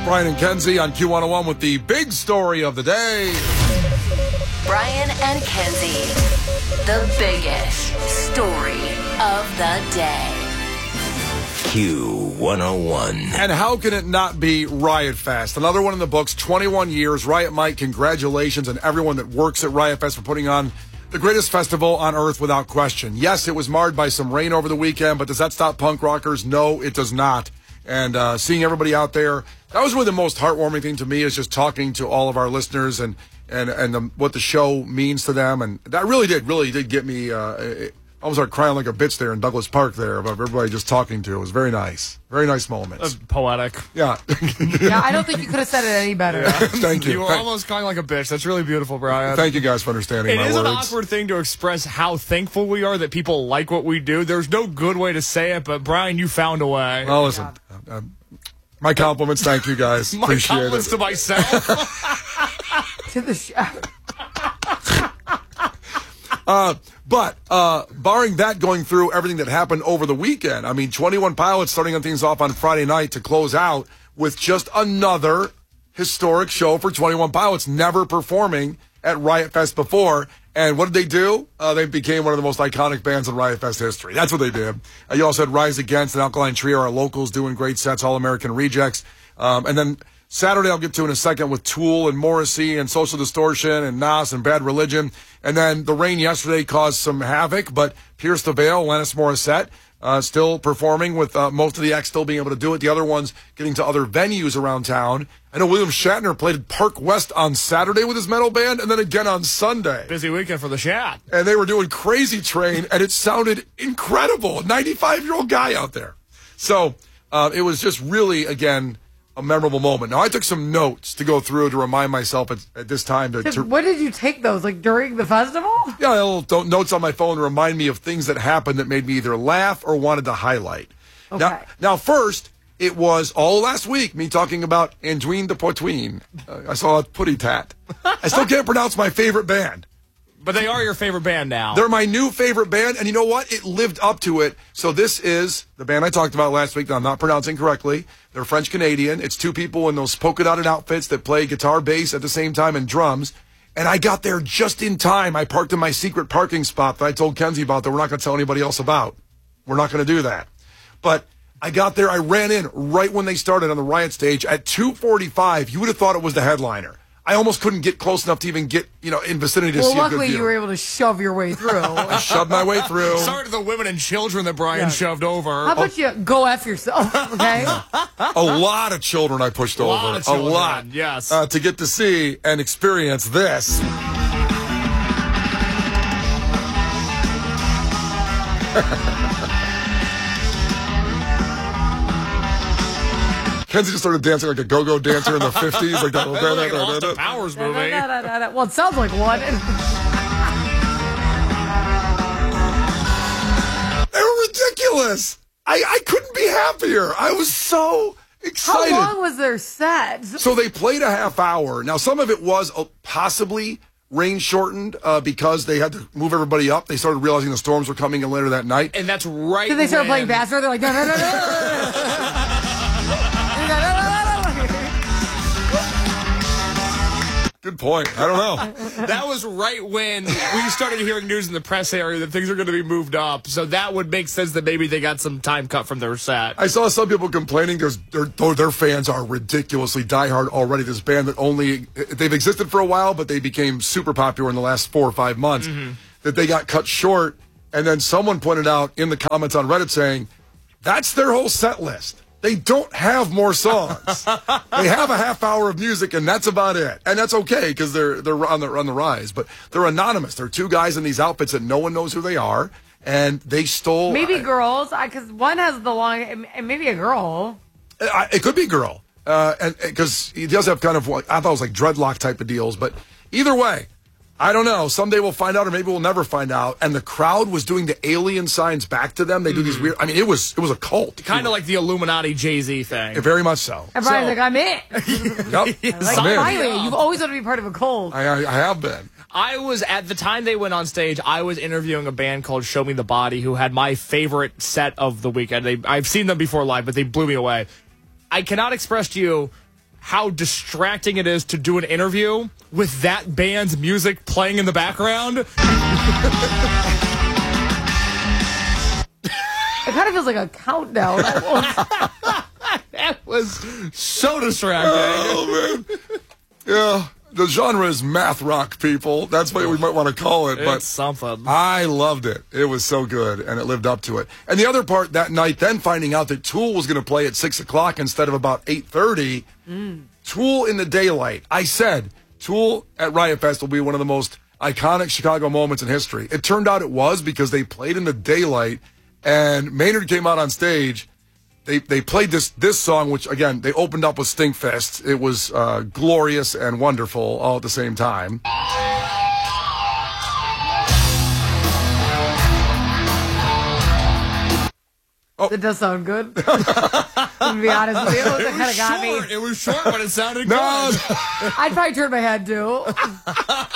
Brian and Kenzie on Q101 with the big story of the day. Brian and Kenzie, the biggest story of the day. Q101. And how can it not be Riot Fest? Another one in the books, 21 years. Riot Mike, congratulations, and everyone that works at Riot Fest for putting on the greatest festival on earth without question. Yes, it was marred by some rain over the weekend, but does that stop punk rockers? No, it does not. And seeing everybody out there, that was really the most heartwarming thing to me, is just talking to all of our listeners and what the show means to them. And that really did get me, I was crying like a bitch there in Douglas Park there about everybody just talking to. It was very nice. Very nice moments. Poetic. Yeah. Yeah, I don't think you could have said it any better. Yeah. Thank you. You were almost crying like a bitch. That's really beautiful, Brian. Thank you guys for understanding my words. It is an awkward thing to express how thankful we are that people like what we do. There's no good way to say it, but Brian, you found a way. Well, listen, my compliments. Thank you guys. My Appreciate compliments it. to myself. To the show. But barring that, going through everything that happened over the weekend, I mean, 21 Pilots starting things off on Friday night to close out with just another historic show for 21 Pilots, never performing at Riot Fest before. And what did they do? They became one of the most iconic bands in Riot Fest history. That's what they did. You also had Rise Against and Alkaline Trio, our locals, doing great sets, All American Rejects. And then Saturday I'll get to in a second with Tool and Morrissey and Social Distortion and Nas and Bad Religion. And then the rain yesterday caused some havoc, but Pierce the Veil, Alanis Morissette, still performing with most of the acts still being able to do it. The other ones getting to other venues around town. I know William Shatner played at Park West on Saturday with his metal band and then again on Sunday. Busy weekend for the Shat. And they were doing Crazy Train, and it sounded incredible. A 95-year-old guy out there. So it was just really, again, a memorable moment. Now, I took some notes to go through to remind myself at this time. What did you take those, like during the festival? Yeah, I had little notes on my phone to remind me of things that happened that made me either laugh or wanted to highlight. Okay. Now first, it was all last week, me talking about Anduin de Poitvin. I saw a putty tat. I still can't pronounce my favorite band. But they are your favorite band now. They're my new favorite band, and you know what? It lived up to it. So this is the band I talked about last week that I'm not pronouncing correctly. They're French-Canadian. It's two people in those polka-dotted outfits that play guitar, bass at the same time, and drums. And I got there just in time. I parked in my secret parking spot that I told Kenzie about that we're not going to tell anybody else about. We're not going to do that. But I got there. I ran in right when they started on the Riot stage. At 2:45, you would have thought it was the headliner. I almost couldn't get close enough to even get, in vicinity to see a good luckily view. you were able to shove your way through. I shoved my way through. Sorry to the women and children that Brian shoved over. How about you go F yourself, okay? A lot of children I pushed over. A lot. Yes. To get to see and experience this. Kenzie just started dancing like a go-go dancer in the 50s. Like that. Like an Austin Powers movie. Well, it sounds like one. They were ridiculous. I couldn't be happier. I was so excited. How long was their set? So they played a half hour. Now, some of it was possibly rain-shortened because they had to move everybody up. They started realizing the storms were coming in later that night. And that's right. Did they start playing faster? They're like, no, no, no, no. Good point. I don't know. That was right when we started hearing news in the press area that things are going to be moved up. So that would make sense that maybe they got some time cut from their set. I saw some people complaining because their fans are ridiculously diehard already. This band that they've existed for a while, but they became super popular in the last 4 or 5 months, that they got cut short. And then someone pointed out in the comments on Reddit saying, that's their whole set list. They don't have more songs. They have a half hour of music, and that's about it. And that's okay because they're on the rise. But they're anonymous. They're two guys in these outfits that no one knows who they are, and they stole. Maybe girls, because one has the long. Maybe a girl. It could be a girl, and because he does have kind of what I thought it was like dreadlock type of deals. But either way, I don't know. Someday we'll find out, or maybe we'll never find out. And the crowd was doing the alien signs back to them. They do these weird. I mean, it was a cult. Kind of like the Illuminati Jay-Z thing. Very much so. And Brian's like, I'm in. Yep. Like, I'm in. finally, you've always wanted to be part of a cult. I have been. I was, at the time they went on stage, I was interviewing a band called Show Me the Body who had my favorite set of the weekend. I've seen them before live, but they blew me away. I cannot express to you how distracting it is to do an interview with that band's music playing in the background. It kind of feels like a countdown. That was so distracting. Oh, man. Yeah. The genre is math rock, people. That's what we might want to call it. But It's something. I loved it. It was so good, and it lived up to it. And the other part that night, then finding out that Tool was going to play at 6 o'clock instead of about 8:30. Tool in the daylight. I said, Tool at Riot Fest will be one of the most iconic Chicago moments in history. It turned out it was because they played in the daylight, and Maynard came out on stage. They played this song, which, again, they opened up with Stinkfest. It was glorious and wonderful all at the same time. It does sound good. To be honest with you, it kind of got me. It was short, but it sounded No. good. I'd probably turn my head too.